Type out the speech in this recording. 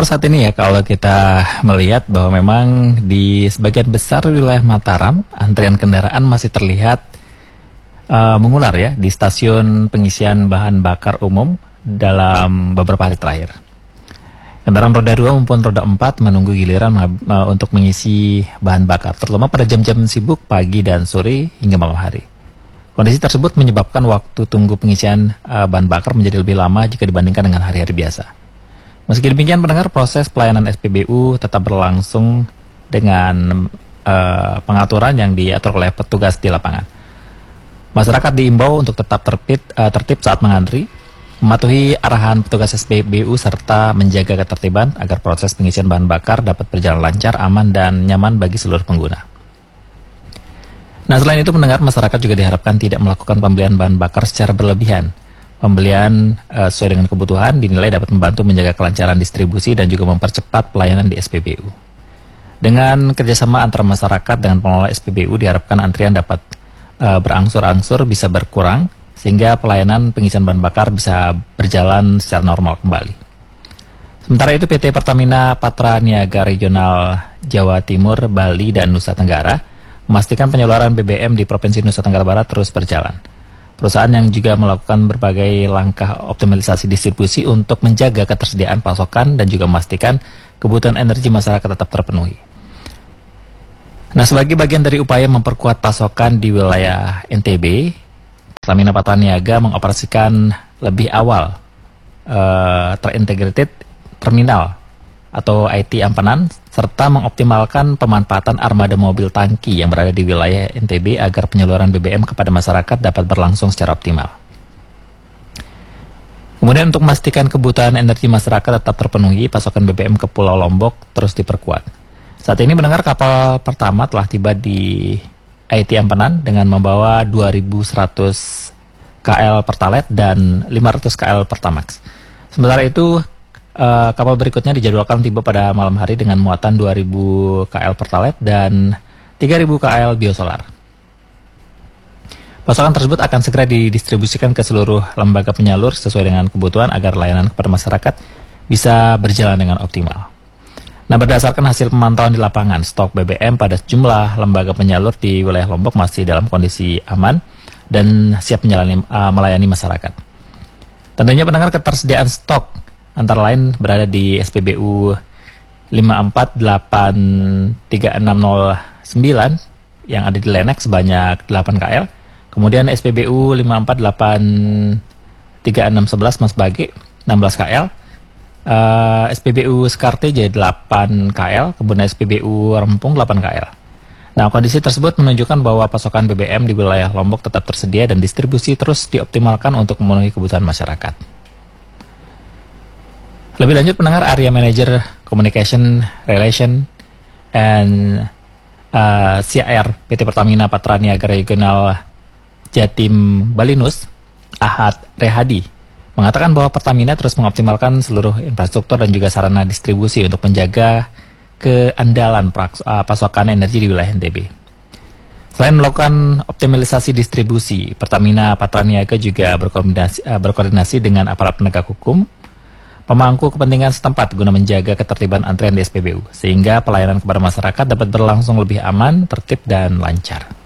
pendengar, saat ini ya kalau kita melihat bahwa memang di sebagian besar wilayah Mataram antrian kendaraan masih terlihat mengular ya di stasiun pengisian bahan bakar umum dalam beberapa hari terakhir. Kendaraan roda 2 maupun roda 4 menunggu giliran untuk mengisi bahan bakar, terutama pada jam-jam sibuk pagi dan sore hingga malam hari. Kondisi tersebut menyebabkan waktu tunggu pengisian bahan bakar menjadi lebih lama jika dibandingkan dengan hari-hari biasa. Meski demikian, pendengar, proses pelayanan SPBU tetap berlangsung dengan pengaturan yang diatur oleh petugas di lapangan. Masyarakat diimbau untuk tetap tertib saat mengantri, mematuhi arahan petugas SPBU serta menjaga ketertiban agar proses pengisian bahan bakar dapat berjalan lancar, aman, dan nyaman bagi seluruh pengguna. Nah, selain itu, pendengar, masyarakat juga diharapkan tidak melakukan pembelian bahan bakar secara berlebihan. Pembelian sesuai dengan kebutuhan dinilai dapat membantu menjaga kelancaran distribusi dan juga mempercepat pelayanan di SPBU. Dengan kerjasama antara masyarakat dengan pengelola SPBU, diharapkan antrian dapat berangsur-angsur bisa berkurang sehingga pelayanan pengisian bahan bakar bisa berjalan secara normal kembali. Sementara itu, PT Pertamina Patra Niaga Regional Jawa Timur, Bali, dan Nusa Tenggara memastikan penyaluran BBM di Provinsi Nusa Tenggara Barat terus berjalan. Perusahaan yang juga melakukan berbagai langkah optimalisasi distribusi untuk menjaga ketersediaan pasokan dan juga memastikan kebutuhan energi masyarakat tetap terpenuhi. Nah, sebagai bagian dari upaya memperkuat pasokan di wilayah NTB, Pertamina Patra Niaga mengoperasikan lebih awal terintegrated terminal atau IT Ampanan, serta mengoptimalkan pemanfaatan armada mobil tangki yang berada di wilayah NTB agar penyaluran BBM kepada masyarakat dapat berlangsung secara optimal. Kemudian, untuk memastikan kebutuhan energi masyarakat tetap terpenuhi, pasokan BBM ke Pulau Lombok terus diperkuat. Saat ini, mendengar, kapal pertama telah tiba di IT Ampanan dengan membawa 2.100 KL Pertalite dan 500 KL Pertamax. Sementara itu, kapal berikutnya dijadwalkan tiba pada malam hari dengan muatan 2.000 KL Pertalite dan 3.000 KL Biosolar. Pasokan tersebut akan segera didistribusikan ke seluruh lembaga penyalur sesuai dengan kebutuhan agar layanan kepada masyarakat bisa berjalan dengan optimal. Nah, berdasarkan hasil pemantauan di lapangan, stok BBM pada sejumlah lembaga penyalur di wilayah Lombok masih dalam kondisi aman dan siap melayani masyarakat. Tentunya, pendengar, ketersediaan stok antara lain berada di SPBU 5483609 yang ada di Lenek sebanyak 8 KL. Kemudian SPBU 5483611 Mas Bage 16 KL. SPBU Skarteja 8 KL, kemudian SPBU Rempung 8 KL. Nah, kondisi tersebut menunjukkan bahwa pasokan BBM di wilayah Lombok tetap tersedia dan distribusi terus dioptimalkan untuk memenuhi kebutuhan masyarakat. Lebih lanjut, pendengar, Area Manager Communication Relation and CR PT Pertamina Patra Niaga Regional Jatim Balinus, Ahad Rehadi, mengatakan bahwa Pertamina terus mengoptimalkan seluruh infrastruktur dan juga sarana distribusi untuk menjaga keandalan pasokan energi di wilayah NTB. Selain melakukan optimalisasi distribusi, Pertamina Patra Niaga juga berkoordinasi dengan aparat penegak hukum, pemangku kepentingan setempat guna menjaga ketertiban antrean di SPBU, sehingga pelayanan kepada masyarakat dapat berlangsung lebih aman, tertib, dan lancar.